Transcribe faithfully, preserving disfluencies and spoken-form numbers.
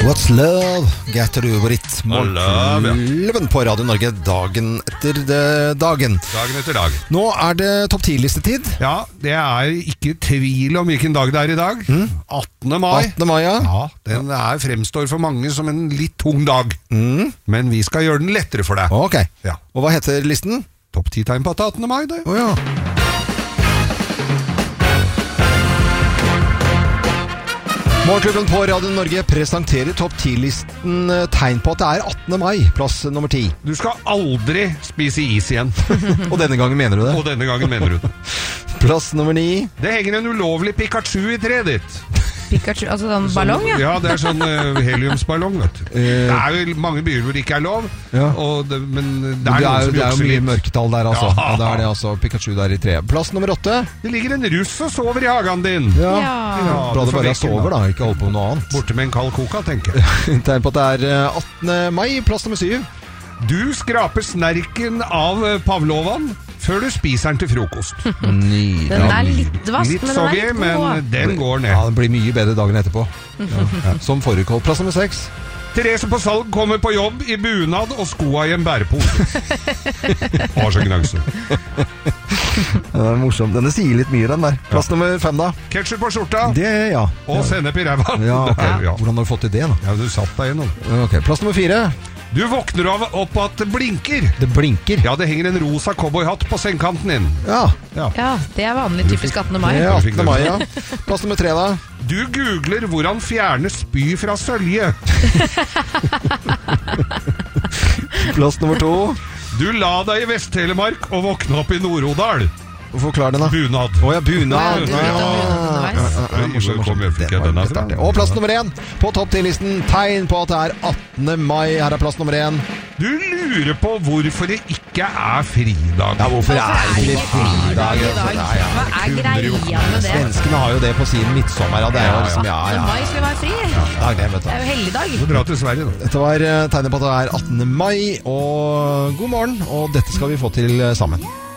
What's love? Get over it. Morgenklubben på Radio Norge dagen etter dagen. Dagen etter dag. Nå er det topp ti-listetid. Ja, det er ikke tvil om hvilken dag det er i dag. Mm. attende mai. attende mai, ja. Ja, den er, fremstår for mange som en litt tung dag. Mm. Men vi skal gjøre den lettere for deg. Ok. Ja. Og hva heter listen? Topp ti tegn på at det er attende mai, det. Å ja. Morgenklubben på Radio Norge presenterer topp ti-listen tegn på at det er attende mai, plass nummer ti. Du skal aldri spise is igjen. Og denne gangen mener du det? Og denne gangen mener du det. Plass nummer ni. Det henger en ulovlig Pikachu i treet ditt. Pikachu, altså sånn ballong, ja? Ja, det er sånn uh, heliumsballong, vet du. Det er jo mange byer hvor det ikke er lov, ja. og det, men det er, det er, noen som det er jo mye litt. mørketall der, altså. Ja. Og da er det altså Pikachu der i treet. Plass nummer åtte. Det ligger en russ og sover i hagen din. Ja. Ja. Ja, Bra det bare vekken, sover da, ikke holde på med noe annet. Borte med en kald koka, tenker jeg. Tegn på at det er attende mai, plass nummer syv. Du skraper snerken av Pavlovan før du spiser den til frokost. Nydelig. Den er litt vask, Litt men den er soggy, litt men god. den går ned. Ja, den blir mye bedre dagen etterpå. Ja. Ja. Som forrige kold. Plass nummer seks. Therese på salg kommer på jobb i bunad og skoa i en bærepose. Har så gnagse. Den er morsom. Denne sier litt mye, den der. Plass nummer fem, da. Ketchup på skjorta Det, ja. og sennep i ræva. Ja, ok. Ja. Hvordan har du fått til det, da? Ja, du satt deg gjennom. Ok, plass nummer fire. Du våkner av opp at det blinker. Det blinker. Ja, det henger en rosa cowboyhatt på sengekanten din. Ja. Ja. Ja, det er vanlig typisk attende mai. Det er attende mai, ja. Plass nummer tre, da. Du googler hvordan fjerne spy fra sølje. Plass nummer to. Du la deg i Vest-Telemark og våkne opp i Nord-Odal. Forklar den, da. Bunad. Å ja, bunad. Ja, du vet om bunad underveis. Ja, ja, ja, morsom, morsom. Kom, jeg fikk Det var den litt herfra. artig. Og plass nummer én på topp ti-listen. Tegn på at det er attende mai. Her er plass nummer én. Du lurer på hvorfor det ikke er fridag. Ja, hvorfor er det ikke fridag? i dag? Ja, ja. Hva er greia med det? Svenskene har jo det på sin midtsommer. Ja, det er jo liksom, ja, attende ja. mai skulle være fri. Dag det, vet du. Det er jo helligdag. Du drar til Sverige, da. Dette var eh, tegnet på at det er attende mai, og god morgen, og dette skal vi få til eh, sammen.